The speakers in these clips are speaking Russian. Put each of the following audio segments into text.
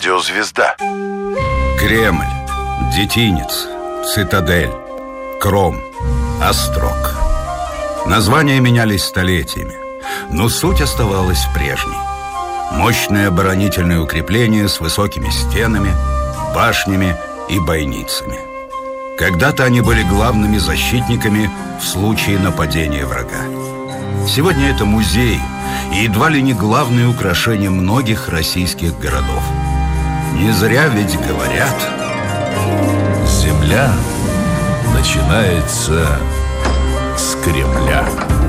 Радиозвезда. Кремль, Детинец, Цитадель, Кром, Острог. Названия менялись столетиями, но суть оставалась прежней. Мощное оборонительное укрепление с высокими стенами, башнями и бойницами. Когда-то они были главными защитниками в случае нападения врага. Сегодня это музей и едва ли не главное украшение многих российских городов. Не зря ведь говорят: земля начинается с Кремля.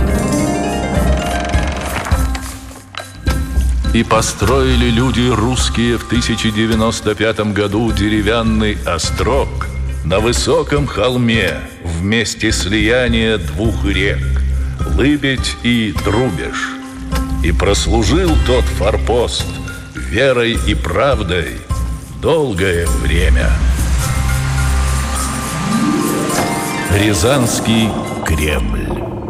И построили люди русские в 1095 году деревянный острог на высоком холме в месте слияния двух рек – Лыбедь и Трубеж. И прослужил тот форпост верой и правдой долгое время. Рязанский Кремль.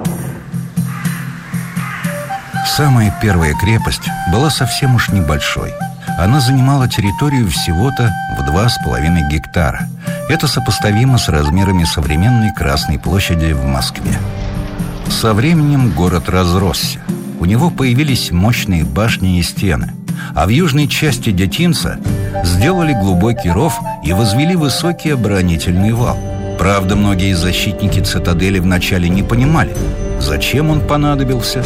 Самая первая крепость была совсем уж небольшой. Она занимала территорию всего-то в 2,5 гектара. Это сопоставимо с размерами современной Красной площади в Москве. Со временем город разросся. У него появились мощные башни и стены. А в южной части Детинца сделали глубокий ров и возвели высокий оборонительный вал. Правда, многие защитники цитадели вначале не понимали, зачем он понадобился.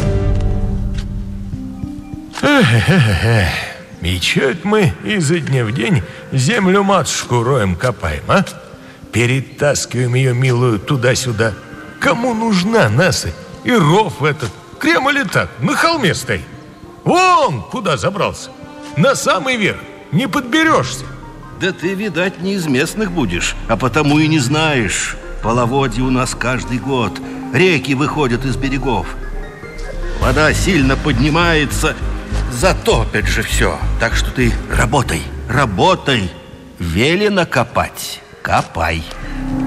И чё это мы изо дня в день землю-матушку роем копаем, а? Перетаскиваем ее милую туда-сюда. Кому нужна насыпь и ров этот? Кремль и так, на холме стоит. Вон куда забрался. На самый верх не подберешься. Да ты, видать, не из местных будешь, а потому и не знаешь. Половодье у нас каждый год. Реки выходят из берегов. Вода сильно поднимается, затопит же все. Так что ты работай, работай. Велено копать, копай.